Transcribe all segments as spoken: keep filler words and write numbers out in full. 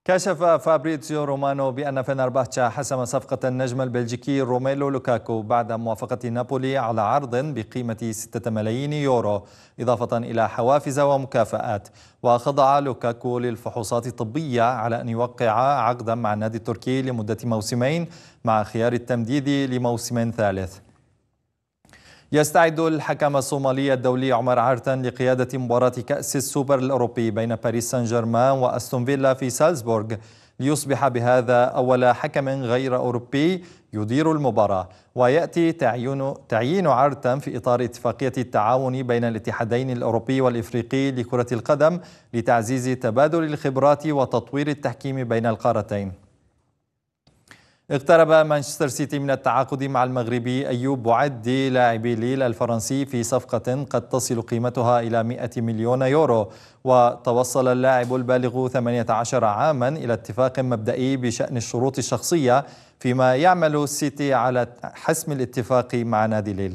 كشف فابريتزيو رومانو بأن فنربahçe حسم صفقة النجم البلجيكي روميلو لوكاكو بعد موافقة نابولي على عرض بقيمة ستة ملايين يورو إضافة إلى حوافز ومكافآت. وخضع لوكاكو للفحوصات الطبية على أن يوقع عقدا مع النادي التركي لمدة موسمين مع خيار التمديد لموسم ثالث. يستعد الحكم الصومالي الدولي عمر عرتن لقيادة مباراة كأس السوبر الأوروبي بين باريس سان جيرمان وأستون فيلا في سالزبورغ ليصبح بهذا أول حكم غير أوروبي يدير المباراة. ويأتي تعيين تعيين عرتن في إطار اتفاقية التعاون بين الاتحادين الأوروبي والإفريقي لكرة القدم لتعزيز تبادل الخبرات وتطوير التحكيم بين القارتين. اقترب مانشستر سيتي من التعاقد مع المغربي أيوب بوعدي لاعب ليل الفرنسي في صفقة قد تصل قيمتها إلى مئة مليون يورو. وتوصل اللاعب البالغ ثمانية عشر عاما إلى اتفاق مبدئي بشأن الشروط الشخصية، فيما يعمل السيتي على حسم الاتفاق مع نادي ليل.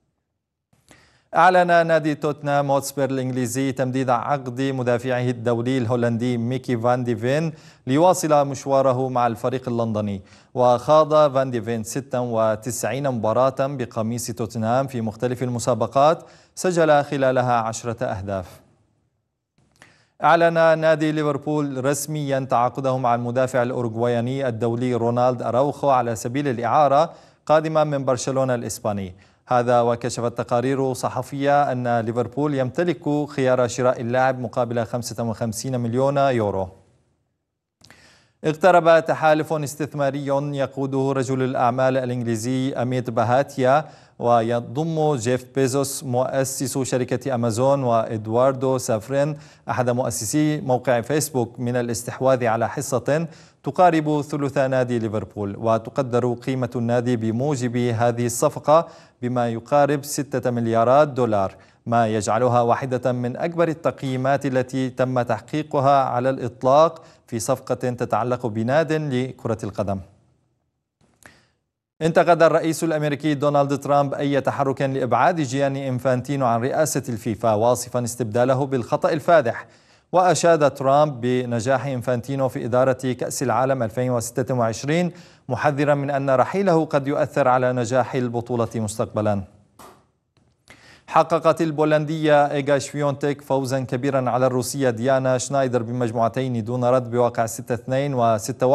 أعلن نادي توتنهام هوتسبير الإنجليزي تمديد عقد مدافعه الدولي الهولندي ميكي فان دي فين ليواصل مشواره مع الفريق اللندني. وخاض فان دي فين ستة وتسعين مباراة بقميص توتنهام في مختلف المسابقات، سجل خلالها عشرة أهداف. أعلن نادي ليفربول رسميا تعاقده مع المدافع الأوروغواياني الدولي رونالد أراوخو على سبيل الإعارة قادما من برشلونة الإسباني. هذا وكشفت تقارير صحفية أن ليفربول يمتلك خيار شراء اللاعب مقابل خمسة وخمسين مليون يورو. اقترب تحالف استثماري يقوده رجل الأعمال الإنجليزي أميت بهاتيا ويضم جيف بيزوس مؤسس شركة أمازون وإدواردو سافرين أحد مؤسسي موقع فيسبوك من الاستحواذ على حصة تقارب ثلث نادي ليفربول. وتقدر قيمة النادي بموجب هذه الصفقة بما يقارب ستة مليارات دولار، ما يجعلها واحدة من أكبر التقييمات التي تم تحقيقها على الإطلاق في صفقة تتعلق بناد لكرة القدم. انتقد الرئيس الأمريكي دونالد ترامب أي تحرك لإبعاد جياني إنفانتينو عن رئاسة الفيفا، واصفا استبداله بالخطأ الفادح. وأشاد ترامب بنجاح إنفانتينو في إدارة كأس العالم ألفين وستة وعشرين، محذرا من أن رحيله قد يؤثر على نجاح البطولة مستقبلا. حققت البولندية إيغا شفيونتك فوزا كبيرا على الروسية ديانا شنايدر بمجموعتين دون رد بواقع ستة اثنين و ستة واحد.